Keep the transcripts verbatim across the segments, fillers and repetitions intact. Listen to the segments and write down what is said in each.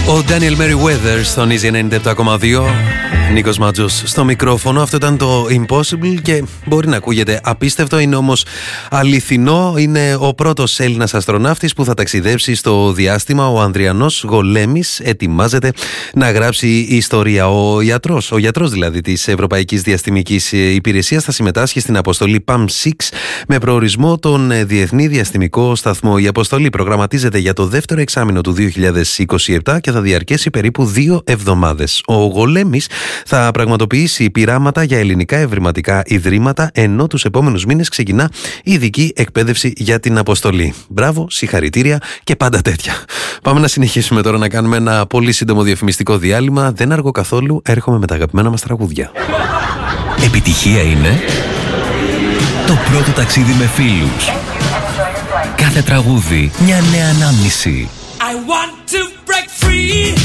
Ο Daniel Merriweather στον Easy ενενήντα επτά κόμμα δύο. Νίκος Μάτζος στο μικρόφωνο. Αυτό ήταν το Impossible και μπορεί να ακούγεται απίστευτο, είναι όμως αληθινό. Είναι ο πρώτος Έλληνας αστροναύτης που θα ταξιδέψει στο διάστημα. Ο Ανδριανός Γολέμης ετοιμάζεται να γράψει ιστορία. Ο ιατρός, ο γιατρός δηλαδή της Ευρωπαϊκής Διαστημικής Υπηρεσίας θα συμμετάσχει στην αποστολή παμ έξι με προορισμό τον Διεθνή Διαστημικό Σταθμό. Η αποστολή προγραμματίζεται για το δεύτερο εξάμηνο του δύο χιλιάδες είκοσι επτά και θα διαρκέσει περίπου δύο εβδομάδες. Ο Γολέμης θα πραγματοποιήσει πειράματα για ελληνικά ευρηματικά ιδρύματα, ενώ τους επόμενους μήνες ξεκινά ειδική εκπαίδευση για την αποστολή. Μπράβο, συγχαρητήρια και πάντα τέτοια. Πάμε να συνεχίσουμε τώρα να κάνουμε ένα πολύ σύντομο διαφημιστικό διάλειμμα. Δεν αργώ καθόλου, έρχομαι με τα αγαπημένα μας τραγούδια. Επιτυχία είναι το πρώτο ταξίδι με φίλους. Κάθε τραγούδι μια νέα ανάμνηση. I want to break free.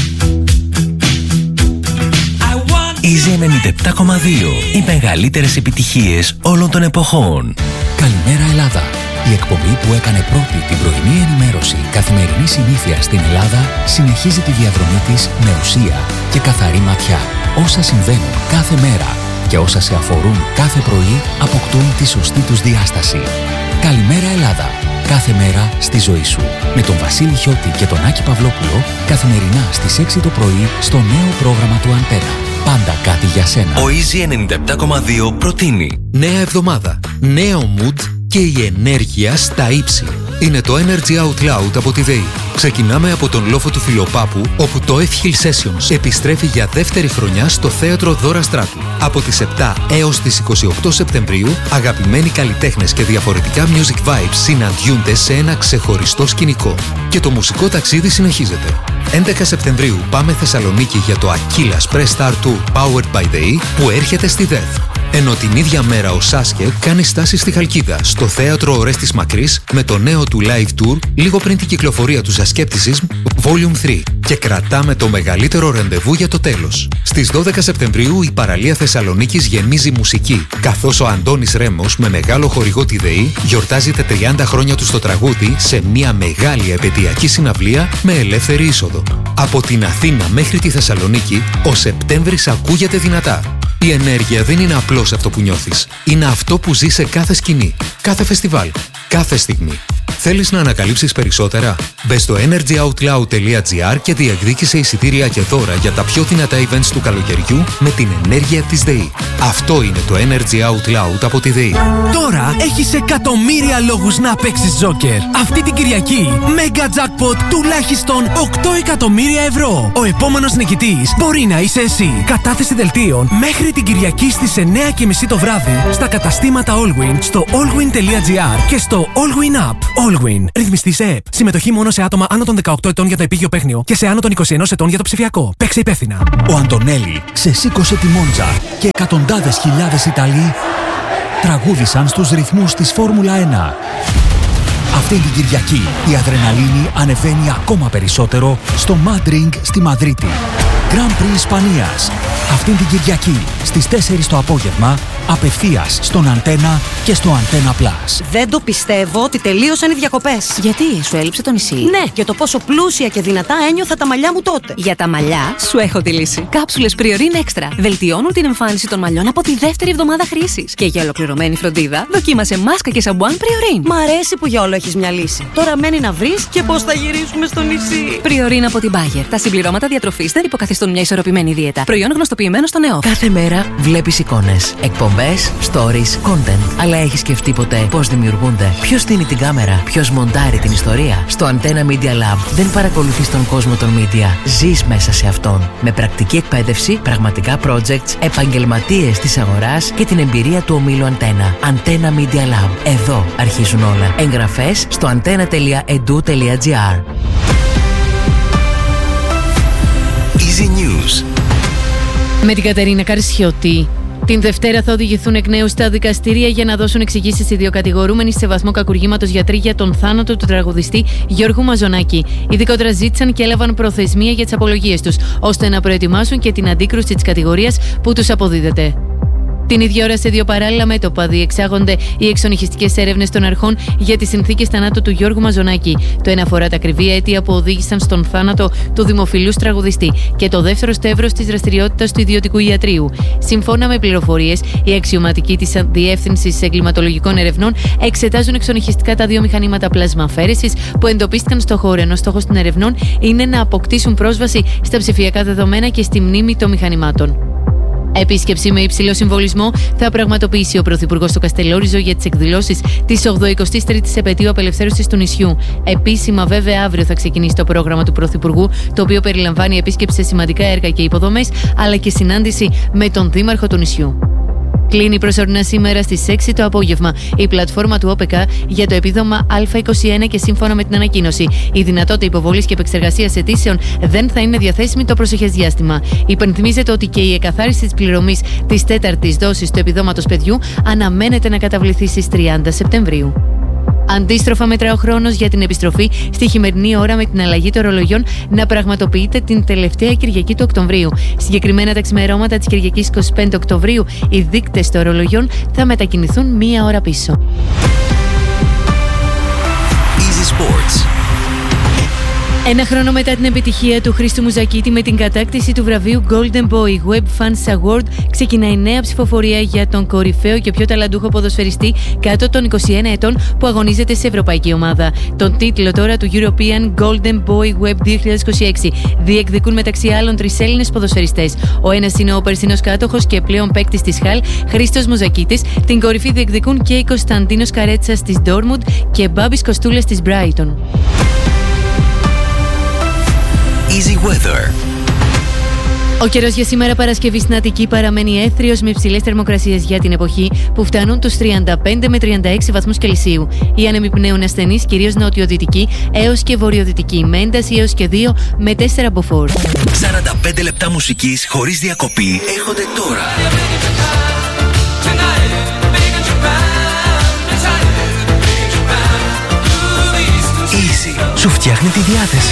Easy ενενήντα επτά κόμμα δύο. Οι μεγαλύτερες επιτυχίες όλων των εποχών. Καλημέρα Ελλάδα. Η εκπομπή που έκανε πρώτη την πρωινή ενημέρωση καθημερινή συνήθεια στην Ελλάδα συνεχίζει τη διαδρομή της με ουσία και καθαρή ματιά. Όσα συμβαίνουν κάθε μέρα και όσα σε αφορούν κάθε πρωί αποκτούν τη σωστή τους διάσταση. Καλημέρα Ελλάδα. Κάθε μέρα στη ζωή σου. Με τον Βασίλη Χιώτη και τον Άκη Παυλόπουλο καθημερινά στις έξι το πρωί στο νέο πρόγραμμα του Αντένα. Πάντα κάτι για σένα. Ο Easy ενενήντα επτά κόμμα δύο προτείνει νέα εβδομάδα, νέο mood και η ενέργεια στα ύψη. Είναι το Energy Out Loud από τη ΔΕΗ. Ξεκινάμε από τον λόφο του Φιλοπάπου, όπου το F-Hill Sessions επιστρέφει για δεύτερη χρονιά στο Θέατρο Δώρα Στράτου. Από τις επτά έως τις είκοσι οκτώ Σεπτεμβρίου, αγαπημένοι καλλιτέχνες και διαφορετικά music vibes συναντιούνται σε ένα ξεχωριστό σκηνικό. Και το μουσικό ταξίδι συνεχίζεται. έντεκα Σεπτεμβρίου πάμε Θεσσαλονίκη για το Aquila Press Star Tour Powered by ΔΕΗ που έρχεται στη ΔΕΘ. Ενώ την ίδια μέρα ο Σάσκε κάνει στάση στη Χαλκίδα, στο Θέατρο Ορέστης Μακρύς, με το νέο του live tour λίγο πριν την κυκλοφορία του Skepticism Volume τρία. Και κρατάμε το μεγαλύτερο ραντεβού για το τέλος. Στις δώδεκα Σεπτεμβρίου η παραλία Θεσσαλονίκης γεμίζει μουσική, καθώς ο Αντώνης Ρέμος με μεγάλο χορηγό τη ΔΕΗ γιορτάζει τα τριάντα χρόνια του στο τραγούδι σε μια μεγάλη επαιτειακή συναυλία με ελεύθερη είσοδο. Από την Αθήνα μέχρι τη Θεσσαλονίκη, ο Σεπτέμβρης ακούγεται δυνατά. Η ενέργεια δεν είναι απλώς αυτό που νιώθεις. Είναι αυτό που ζει σε κάθε σκηνή, κάθε φεστιβάλ, κάθε στιγμή. Θέλεις να ανακαλύψεις περισσότερα? Μπες στο energy out loud τελεία gr και διεκδίκησε εισιτήρια και δώρα για τα πιο δυνατά events του καλοκαιριού με την ενέργεια της ΔΕΗ. Αυτό είναι το Energy Out Loud από τη ΔΕΗ. Τώρα έχεις εκατομμύρια λόγους να παίξεις Joker. Αυτή την Κυριακή, Mega Jackpot τουλάχιστον οκτώ εκατομμύρια ευρώ. Ο επόμενος νικητής μπορεί να είσαι εσύ. Κατάθεση δελτίων μέχρι την Κυριακή στις εννιά και μισή το βράδυ στα καταστήματα Allwyn, στο allwyn τελεία gr και στο Allwyn App. Allwyn. Ρυθμιστή σε ΕΠ. Συμμετοχή μόνο σε άτομα άνω των δεκαοκτώ ετών για το επίγειο παίχνιο και σε άνω των είκοσι ένα ετών για το ψηφιακό. Παίξε υπεύθυνα. Ο Αντωνέλη ξεσήκωσε τη Μόντζα και εκατοντάδες χιλιάδες Ιταλοί τραγούδισαν στους ρυθμούς της Φόρμουλα ένα. Αυτή την Κυριακή η αδρεναλίνη ανεβαίνει ακόμα περισσότερο στο Mad Ring στη Μαδρίτη. Grand Prix Ισπανίας. Αυτήν την Κυριακή στις τέσσερις το απόγευμα, απευθείας στον Αντένα και στο Αντένα Plus. Δεν το πιστεύω ότι τελείωσαν οι διακοπές. Γιατί, σου έλειψε το νησί? Ναι, για το πόσο πλούσια και δυνατά ένιωθα τα μαλλιά μου τότε. Για τα μαλλιά, σου έχω τη λύση. Κάψουλες Priorin Extra βελτιώνουν την εμφάνιση των μαλλιών από τη δεύτερη εβδομάδα χρήσης. Και για ολοκληρωμένη φροντίδα, δοκίμασε μάσκα και σαμπουάν Priorin. Μ' αρέσει που για όλο έχεις μια λύση. Τώρα μένει να βρεις και πώς θα γυρίσουμε στο νησί. Priorin από την Bayer. Τα συμπληρώματα διατροφής δεν υποκαθιστούν μια ισορροπημένη δίαιτα. Προϊόν γνωστοποιημένο στο νεό. Κάθε μέρα βλέπεις εικόνες, εκπομπές, stories, content. Αλλά έχεις σκεφτεί ποτέ πώς δημιουργούνται? Ποιος στείνει την κάμερα? Ποιος μοντάρει την ιστορία? Στο Antenna Media Lab δεν παρακολουθείς τον κόσμο των media. Ζεις μέσα σε αυτόν. Με πρακτική εκπαίδευση, πραγματικά projects, επαγγελματίες της αγοράς και την εμπειρία του ομίλου Antenna. Antenna Media Lab. Εδώ αρχίζουν όλα. Εγγραφές στο antenna τελεία edu τελεία gr. Easy News. Με την Κατερίνα Καρσιώτη. Την Δευτέρα θα οδηγηθούν εκ νέου στα δικαστήρια για να δώσουν εξηγήσεις οι δύο κατηγορούμενοι σε βαθμό κακουργήματος γιατροί για τον θάνατο του τραγουδιστή Γιώργου Μαζονάκη. Ειδικότερα ζήτησαν και έλαβαν προθεσμία για τις απολογίες τους, ώστε να προετοιμάσουν και την αντίκρουση της κατηγορίας που τους αποδίδεται. Την ίδια ώρα, σε δύο παράλληλα μέτωπα διεξάγονται οι εξονυχιστικές έρευνες των αρχών για τις συνθήκες θανάτου του Γιώργου Μαζονάκη. Το ένα αφορά τα ακριβή αίτια που οδήγησαν στον θάνατο του δημοφιλούς τραγουδιστή και το δεύτερο στο εύρος της δραστηριότητας του ιδιωτικού ιατρείου. Σύμφωνα με πληροφορίες, οι αξιωματικοί της Διεύθυνσης Εγκληματολογικών Ερευνών εξετάζουν εξονυχιστικά τα δύο μηχανήματα πλασμαφαίρεσης που εντοπίστηκαν στο χώρο, ενώ στόχος των ερευνών είναι να αποκτήσουν πρόσβαση στα ψηφιακά δεδομένα και στη μνήμη των μηχανημάτων. Επίσκεψη με υψηλό συμβολισμό θα πραγματοποιήσει ο Πρωθυπουργός στο Καστελόριζο για τις εκδηλώσεις της ογδοηκοστής τρίτης επετείου απελευθέρωσης του νησιού. Επίσημα, βέβαια, αύριο θα ξεκινήσει το πρόγραμμα του Πρωθυπουργού, το οποίο περιλαμβάνει επίσκεψη σε σημαντικά έργα και υποδομές, αλλά και συνάντηση με τον Δήμαρχο του νησιού. Κλείνει προσωρινά σήμερα στις έξι το απόγευμα η πλατφόρμα του ΟΠΕΚ για το επίδομα Α είκοσι ένα και σύμφωνα με την ανακοίνωση, η δυνατότητα υποβολής και επεξεργασίας αιτήσεων δεν θα είναι διαθέσιμη το προσεχές διάστημα. Υπενθυμίζεται ότι και η εκαθάριση της πληρωμής της τέταρτης δόσης του επιδόματος παιδιού αναμένεται να καταβληθεί στις τριάντα Σεπτεμβρίου. Αντίστροφα, μετρά ο χρόνος για την επιστροφή στη χειμερινή ώρα με την αλλαγή των ρολογιών να πραγματοποιείται την τελευταία Κυριακή του Οκτωβρίου. Συγκεκριμένα, τα ξημερώματα της Κυριακής εικοστή πέμπτη Οκτωβρίου, οι δείκτες των ρολογιών θα μετακινηθούν μία ώρα πίσω. Easy Sports. Ένα χρόνο μετά την επιτυχία του Χρήστου Μουζακίτη με την κατάκτηση του βραβείου Golden Boy Web Fans Award, ξεκινάει νέα ψηφοφορία για τον κορυφαίο και πιο ταλαντούχο ποδοσφαιριστή κάτω των είκοσι ένα ετών που αγωνίζεται σε ευρωπαϊκή ομάδα. Τον τίτλο τώρα του European Golden Boy Web δύο χιλιάδες είκοσι έξι διεκδικούν μεταξύ άλλων τρεις Έλληνες ποδοσφαιριστές. Ο ένας είναι ο περσινός κάτοχος και πλέον παίκτης της Χαλ, Χρήστος Μουζακίτης. Την κορυφή διεκδικούν και η Κωνσταντίνος Καρέτσας της Ντόρμουντ και Μπάμπης Κοστούλας της Brighton. Easy Weather. Ο καιρός για σήμερα Παρασκευή στην Αττική παραμένει έθριος με υψηλές θερμοκρασίες για την εποχή που φτάνουν τους τριάντα πέντε με τριάντα έξι βαθμούς Κελσίου. Οι άνεμοι πνέουν ασθενείς, κυρίως νοτιοδυτικοί έως και βορειοδυτικοί, με ένταση έως και δύο με τέσσερα από φορ. σαράντα πέντε λεπτά μουσικής χωρίς διακοπή έρχονται τώρα. Easy σου φτιάχνει τη διάθεση.